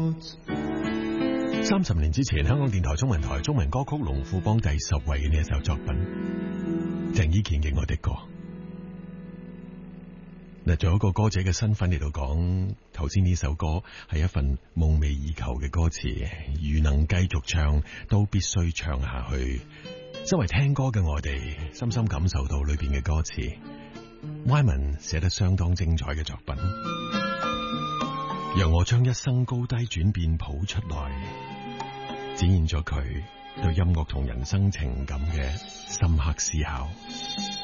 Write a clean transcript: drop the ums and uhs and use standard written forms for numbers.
30年之前，香港電台中文台中文歌曲龍虎榜第10位嘅呢一首作品，鄭伊健嘅《我的歌》。嗱，做一個歌者嘅身份嚟到講，頭先呢首歌係一份夢寐以求嘅歌詞，如能繼續唱，都必須唱下去。身為聽歌嘅我哋，深深感受到裏邊嘅歌詞。Wyman 寫得相當精彩嘅作品，讓我將一生高低轉變譜出來，展現咗佢對音樂同人生情感嘅深刻思考。